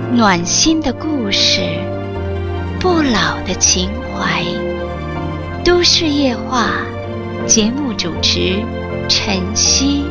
暖心的故事，不老的情怀。都市夜话节目主持晨曦。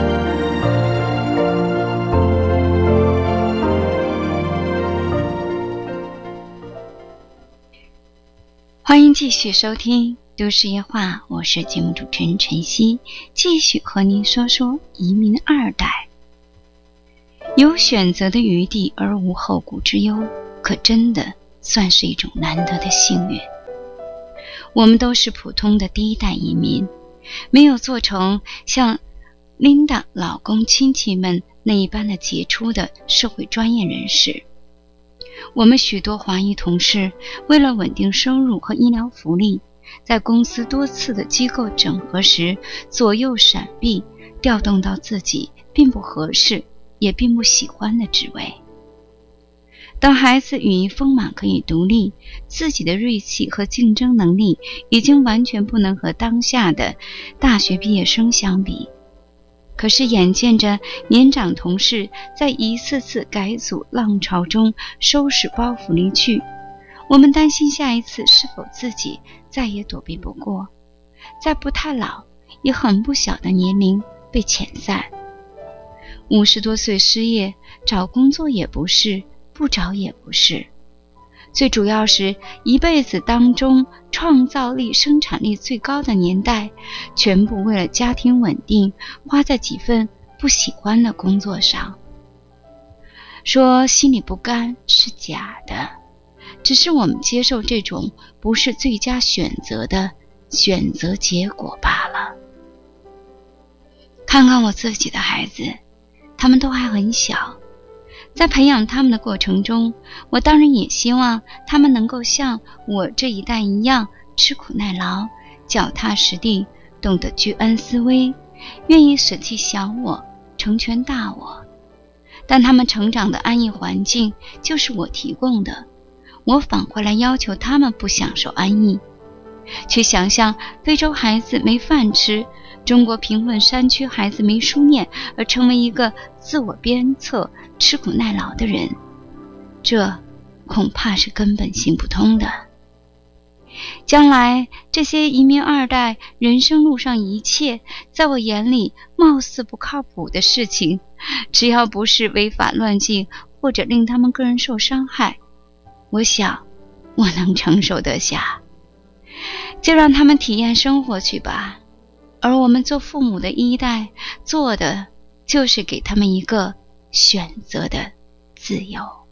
欢迎继续收听都市夜话，我是节目主持人晨曦，继续和您说说移民二代。有选择的余地而无后顾之忧，可真的算是一种难得的幸运。我们都是普通的第一代移民，没有做成像琳达老公亲戚们那一般的杰出的社会专业人士。我们许多华裔同事为了稳定收入和医疗福利，在公司多次的机构整合时左右闪避，调动到自己并不合适也并不喜欢的职位。当孩子语言丰满可以独立，自己的锐气和竞争能力已经完全不能和当下的大学毕业生相比，可是眼见着年长同事在一次次改组浪潮中收拾包袱离去，我们担心下一次是否自己再也躲避不过，在不太老也很不小的年龄被遣散。50多岁失业，找工作也不是，不找也不是，最主要是一辈子当中创造力生产力最高的年代，全部为了家庭稳定花在几份不喜欢的工作上。说心里不甘是假的，只是我们接受这种不是最佳选择的选择结果罢了。看看我自己的孩子，他们都还很小，在培养他们的过程中，我当然也希望他们能够像我这一代一样吃苦耐劳，脚踏实地，懂得居安思危，愿意舍弃小我，成全大我。但他们成长的安逸环境就是我提供的，我反过来要求他们不享受安逸。去想象非洲孩子没饭吃，中国贫困山区孩子没书念，而成为一个自我鞭策、吃苦耐劳的人，这恐怕是根本行不通的。将来这些移民二代人生路上一切在我眼里貌似不靠谱的事情，只要不是违法乱纪或者令他们个人受伤害，我想我能承受得下。就让他们体验生活去吧，而我们做父母的一代做的就是给他们一个选择的自由。